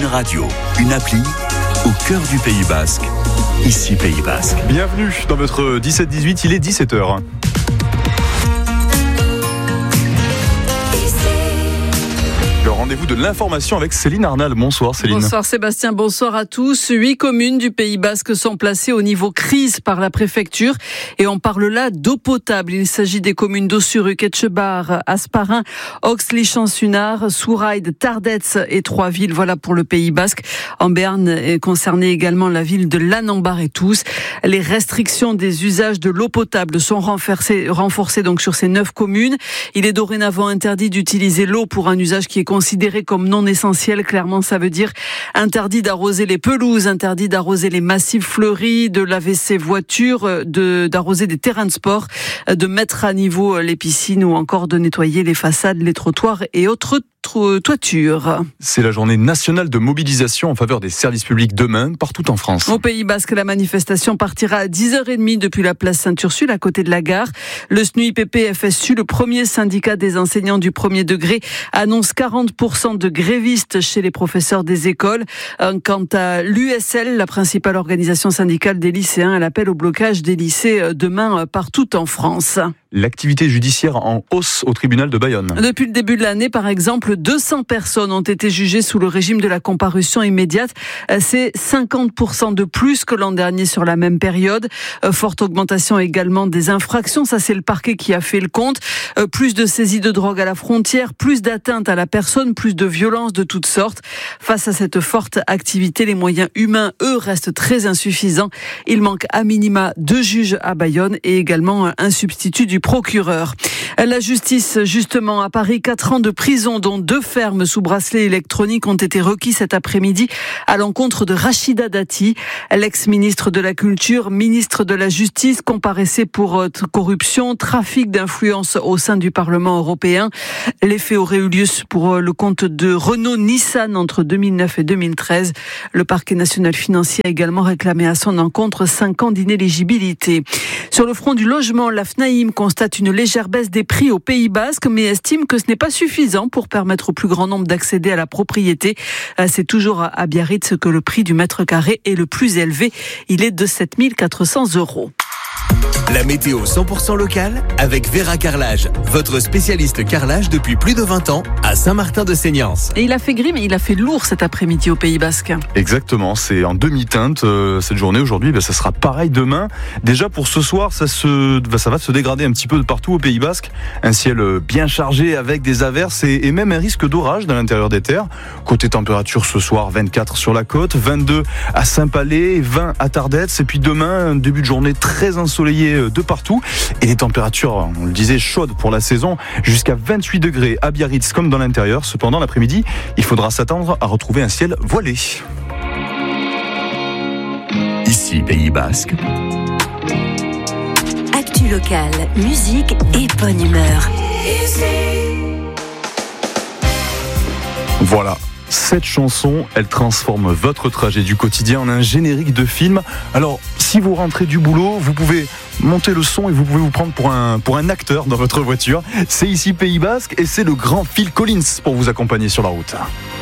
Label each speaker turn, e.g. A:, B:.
A: radio, une appli au cœur du Pays Basque. Ici Pays Basque.
B: Bienvenue dans votre 17-18, il est 17h. Le rendez-vous de l'information avec Céline Arnal. Bonsoir Céline.
C: Bonsoir Sébastien, bonsoir à tous. 8 communes du Pays Basque sont placées au niveau crise par la préfecture et on parle là d'eau potable. Il s'agit des communes d'Ossuruk, Etchebar, Asparin, Ox-Lichamps-Sunard, Souraïde, Tardets et Trois-Villes. Voilà pour le Pays Basque. En Béarn est concernée également la ville de Lannembar et Tous. Les restrictions des usages de l'eau potable sont renforcées donc sur ces 9 communes. Il est dorénavant interdit d'utiliser l'eau pour un usage qui est considéré comme non essentiel. Clairement, ça veut dire interdit d'arroser les pelouses, interdit d'arroser les massifs fleuris, de laver ses voitures, d'arroser des terrains de sport, de mettre à niveau les piscines ou encore de nettoyer les façades, les trottoirs et autres toitures.
B: C'est la journée nationale de mobilisation en faveur des services publics demain, partout en France.
C: Au Pays Basque, la manifestation partira à 10h30 depuis la place Sainte-Ursule, à côté de la gare. Le SNUIPP-FSU, le premier syndicat des enseignants du premier degré, annonce 40% de grévistes chez les professeurs des écoles. Quant à l'USL, la principale organisation syndicale des lycéens, elle appelle au blocage des lycées demain partout en France.
B: L'activité judiciaire en hausse au tribunal de Bayonne.
C: Depuis le début de l'année, par exemple, 200 personnes ont été jugées sous le régime de la comparution immédiate. C'est 50% de plus que l'an dernier sur la même période. Forte augmentation également des infractions. Ça, c'est le parquet qui a fait le compte. Plus de saisies de drogue à la frontière, plus d'atteintes à la personne, plus de violences de toutes sortes. Face à cette forte activité, les moyens humains, eux, restent très insuffisants. Il manque à minima 2 juges à Bayonne et également un substitut du procureur. La justice, justement, à Paris, 4 ans de prison, dont 2 fermes sous bracelet électronique ont été requis cet après-midi à l'encontre de Rachida Dati, l'ex-ministre de la Culture, ministre de la Justice, comparaissait pour corruption, trafic d'influence au sein du Parlement européen. Les faits auraient eu lieu pour le compte de Renault-Nissan entre 2009 et 2013. Le parquet national financier a également réclamé à son encontre 5 ans d'inéligibilité. Sur le front du logement, la FNAIM constate une légère baisse des prix au Pays Basque, mais estime que ce n'est pas suffisant pour permettre au plus grand nombre d'accéder à la propriété. C'est toujours à Biarritz que le prix du mètre carré est le plus élevé. Il est de 7 400 €.
A: La météo 100% locale avec Vera Carrelage, votre spécialiste carrelage depuis plus de 20 ans à Saint-Martin-de-Seignance.
C: Et il a fait gris, mais il a fait lourd cet après-midi au Pays Basque.
B: Exactement, c'est en demi-teinte cette journée. Aujourd'hui, ça sera pareil demain. Déjà pour ce soir, ça va se dégrader un petit peu de partout au Pays Basque. Un ciel bien chargé avec des averses et même un risque d'orage dans l'intérieur des terres. Côté température ce soir, 24 sur la côte, 22 à Saint-Palais, 20 à Tardets. Et puis demain, un début de journée très ensoleillé de partout et des températures, on le disait, chaudes pour la saison, jusqu'à 28 degrés à Biarritz comme dans l'intérieur. Cependant, l'après-midi, il faudra s'attendre à retrouver un ciel voilé.
A: Ici Pays Basque.
D: Actu locale, musique et bonne humeur.
B: Voilà. Cette chanson, elle transforme votre trajet du quotidien en un générique de film. Alors, si vous rentrez du boulot, vous pouvez monter le son et vous pouvez vous prendre pour un acteur dans votre voiture. C'est ici Pays Basque et c'est le grand Phil Collins pour vous accompagner sur la route.